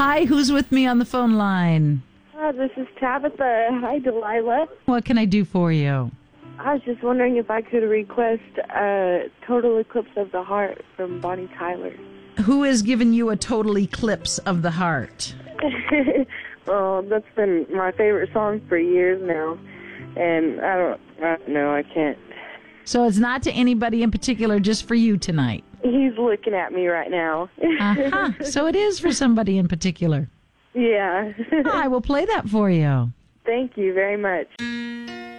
Hi, who's with me on the phone line? This is Tabitha. Hi, Delilah. What can I do for you? I was just wondering if I could request Total Eclipse of the Heart from Bonnie Tyler. Who has given you a total eclipse of the heart? Well, that's been my favorite song for years now. And I don't know, I can't. So it's not to anybody in particular, just for you tonight. He's looking at me right now. Uh-huh. So it is for somebody in particular. Yeah. I will play that for you. Thank you very much.